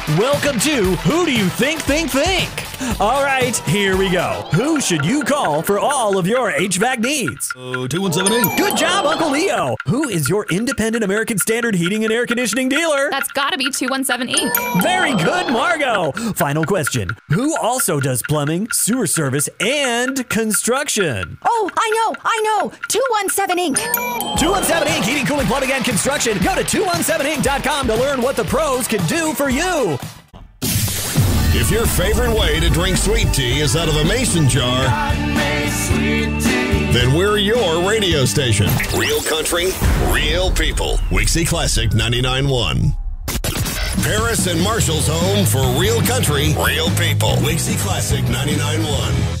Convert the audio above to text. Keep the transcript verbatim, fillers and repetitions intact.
Welcome to Who Do You Think Think Think? All right, here we go. Who should you call for all of your H V A C needs? Oh, two one seven eight. Good job, Uncle Leo. Who is your independent American Standard heating and air conditioning dealer? That's gotta be two one seven Incorporated. Very good, Margot. Final question. Who also does plumbing, sewer service, and construction? Oh, I know, I know. two one seven Incorporated. two one seven Incorporated. Heating, cooling, plumbing, and construction. Go to two one seven inc dot com to learn what the pros can do for you. If your favorite way to drink sweet tea is out of a mason jar, then we're your radio station. Real country, real people. Wixie Classic ninety-nine point one. Paris and Marshall's home for real country, real people. Wixie Classic ninety-nine point one.